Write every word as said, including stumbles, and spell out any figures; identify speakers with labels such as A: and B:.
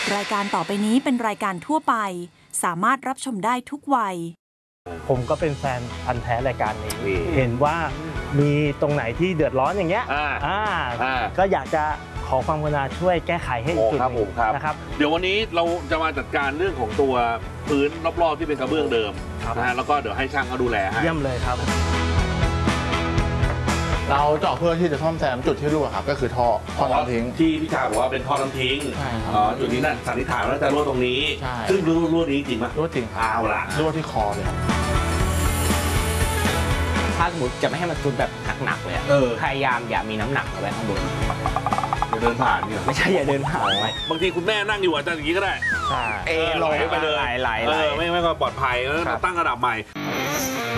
A: รายการต่อไปนี้เป็นรายการทั่วไปสามารถรับชมได้ทุกวัย
B: ผมก็เป็นแฟนพันธุ์แท้รายการนี้เห็นว่ามีตรงไหนที่เดือดร้อนอย่างเงี้ยอ่าก็อยากจะขอความกรุณาช่วยแก้ไขให้จุดนึงนะครับ
C: เดี๋ยววันนี้เราจะมาจัดการเรื่องของตัวพื้นรอบๆที่เป็นกระเบื้องเดิมนะฮะแล้วก็เดี๋ยวให้ช่างเขาดูแลให้
B: เยี่ยมเลยครับ
D: เราเจาะเพื่อที่จะซ่อมแซมจุดที่รั่วครับก็คือท่อท่อน้ำทิ้ง
C: ที่พี่ชาบอกว่าเป็นท่อน้ำทิ้งอ๋อจุดนี้นั่นสันนิษฐานว่าจะรั่วตรงนี้ซึ่งรั่วนี้จริงไหม
D: รั่วจริง
C: เอาละ
D: รั่วที่คอเลย
E: ถ้าสมมติจะไม่ให้มันซุดแบบหนักๆเลยพยายามอย่ามีน้ำหนักเอาไว้ข้างบน
C: อย่าเดินผ่านเนี่ย
E: ไม่ใช่อย่าเดินผ่านไว้
C: บางทีคุณแม่นั่งอยู่อาจจะอย่างนี้ก็ได้
E: เออลอยไปเลยไหล
C: ๆไม่ไม่ก็ปลอดภัยแล้วตั้งระดับใหม่